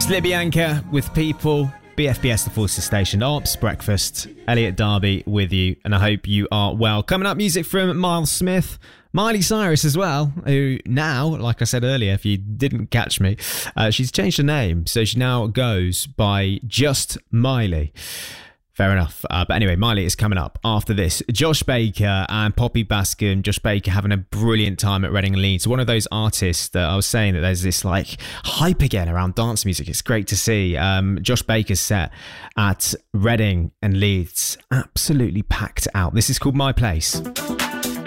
Slibianca with People, BFBS, the Forces Station, Ops, Breakfast, Elliot Darby with you, and I hope you are well. Coming up, music from Miles Smith, Miley Cyrus as well, who now, like I said earlier, if you didn't catch me, she's changed her name, so she now goes by just Miley. Fair enough. But anyway, Miley is coming up after this. Josh Baker and Poppy Bascom. Josh Baker having a brilliant time at Reading and Leeds. One of those artists that I was saying that there's this like hype again around dance music. It's great to see. Josh Baker's set at Reading and Leeds absolutely packed out. This is called My Place.